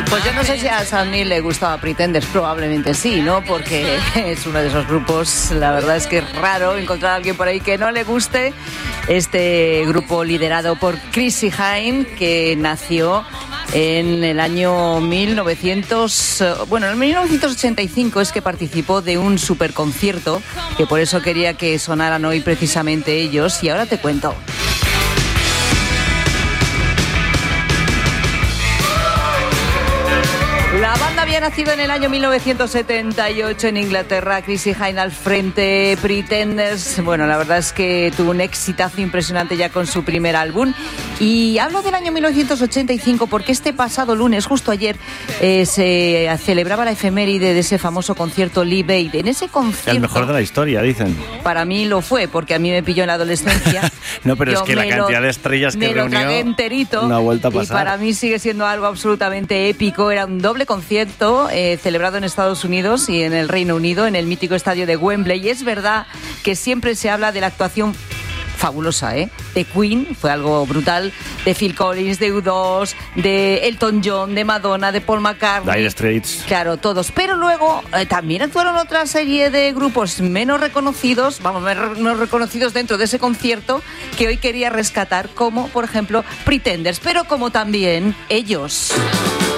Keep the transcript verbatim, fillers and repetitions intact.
Pues yo no sé si a Sammy le gustaba Pretenders, probablemente sí, ¿no? Porque es uno de esos grupos, la verdad es que es raro encontrar a alguien por ahí que no le guste. Este grupo liderado por Chrissie Hynde, que nació en el año mil novecientos, bueno, en mil novecientos ochenta y cinco es que participó de un superconcierto, que por eso quería que sonaran hoy precisamente ellos, y ahora te cuento. La banda había nacido en el año mil novecientos setenta y ocho en Inglaterra, Chrissie Hynde al frente, Pretenders, bueno, la verdad es que tuvo un exitazo impresionante ya con su primer álbum. Y hablo del año mil novecientos ochenta y cinco porque este pasado lunes, justo ayer, eh, se celebraba la efeméride de ese famoso concierto Live Aid. En ese concierto... El mejor de la historia, dicen. Para mí lo fue, porque a mí me pilló en la adolescencia. No, pero Yo es que la cantidad lo, de estrellas que me reunió... Me lo tragué enterito. Una vuelta a pasar. Y para mí sigue siendo algo absolutamente épico. Era un doble concierto eh, celebrado en Estados Unidos y en el Reino Unido, en el mítico estadio de Wembley. Y es verdad que siempre se habla de la actuación fabulosa, ¿eh? De Queen, fue algo brutal, de Phil Collins, de U dos, de Elton John, de Madonna, de Paul McCartney. Dire Straits. Claro, todos. Pero luego eh, también actuaron otra serie de grupos menos reconocidos, vamos, menos reconocidos dentro de ese concierto, que hoy quería rescatar, como, por ejemplo, Pretenders, pero como también ellos.